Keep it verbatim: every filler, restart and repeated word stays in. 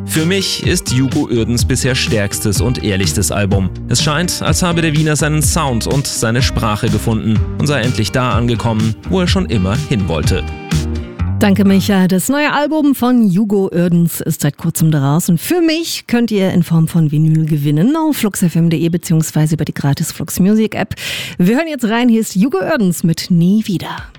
Für mich ist Hugo Uerdens bisher stärkstes und ehrlichstes Album. Es scheint, als habe der Wiener seinen Sound und seine Sprache gefunden und sei endlich da angekommen, wo er schon immer hin wollte. Danke, Micha. Das neue Album von Hugo Uerdens ist seit kurzem draußen. Für mich könnt ihr in Form von Vinyl gewinnen auf flux f m punkt d e bzw. über die gratis Flux Music App. Wir hören jetzt rein. Hier ist Hugo Uerdens mit Nie wieder.